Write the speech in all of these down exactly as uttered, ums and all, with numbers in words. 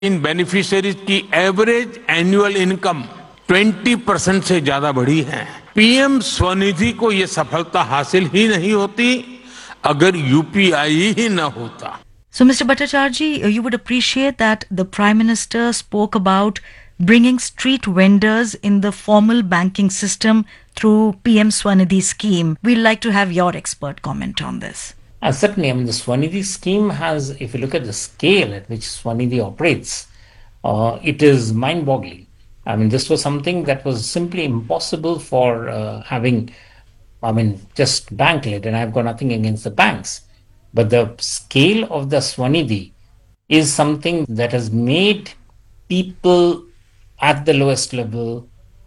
इन beneficiaries की average annual income बीस percent से ज्यादा बढ़ी है। पीएम स्वनिधि को ये सफलता हासिल ही नहीं होती अगर यूपीआई ही न होता। So, Mister Bhattacharjee, you would appreciate that the Prime Minister spoke about bringing street vendors in the formal banking system through P M Swanidhi scheme. We'd like to have your expert comment on this. Uh, certainly, I mean, the Swanidhi scheme has, if you look at the scale at which Swanidhi operates, uh, it is mind-boggling. I mean, this was something that was simply impossible for uh, having, I mean, just bank-led, and I've got nothing against the banks. But the scale of the Swanidhi is something that has made people at the lowest level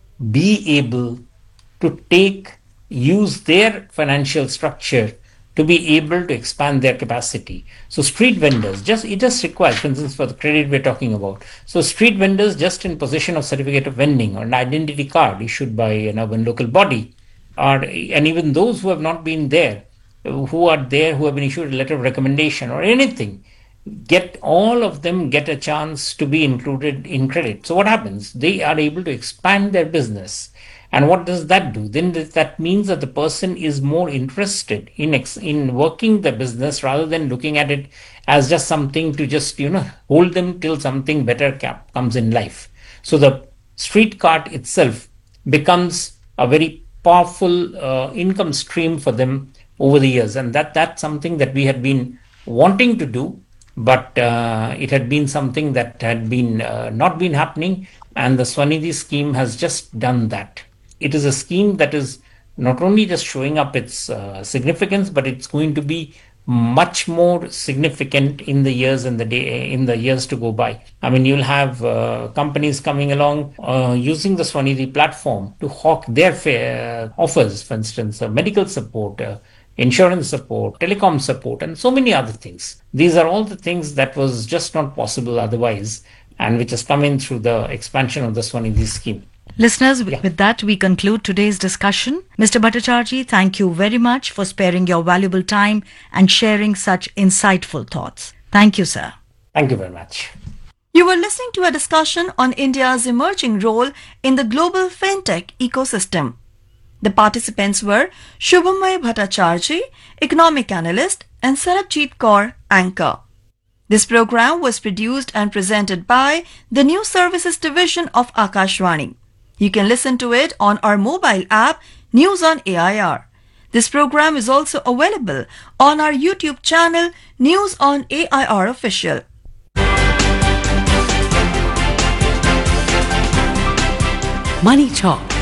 be able to take, use their financial structure to be able to expand their capacity. So street vendors, just it just requires, for instance, for the credit we're talking about. So street vendors just in possession of certificate of vending or an identity card issued by an urban local body, are, and even those who have not been there, who are there, who have been issued a letter of recommendation or anything, get all of them get a chance to be included in credit. So what happens? They are able to expand their business. And what does that do? Then that means that the person is more interested in ex- in working the business rather than looking at it as just something to just, you know, hold them till something better cap- comes in life. So the street cart itself becomes a very powerful uh, income stream for them over the years. And that that's something that we had been wanting to do, but uh, it had been something that had been uh, not been happening. And the Swanidhi scheme has just done that. It is a scheme that is not only just showing up its uh, significance, but it's going to be much more significant in the years and the day in the years to go by. I mean, you'll have uh, companies coming along uh, using the Swanidhi platform to hawk their fa- offers, for instance, uh, medical support, uh, insurance support, telecom support, and so many other things. These are all the things that was just not possible otherwise, and which has come in through the expansion of the Swanidhi scheme. Listeners, Yeah. with that, we conclude today's discussion. Mister Bhattacharjee, thank you very much for sparing your valuable time and sharing such insightful thoughts. Thank you, sir. Thank you very much. You were listening to a discussion on India's emerging role in the global fintech ecosystem. The participants were Shubhamay Bhattacharjee, economic analyst, and Sarabjit Kaur, anchor. This program was produced and presented by the News Services Division of Akashvani. You can listen to it on our mobile app, News on A I R. This program is also available on our YouTube channel, News on A I R Official. Money Talk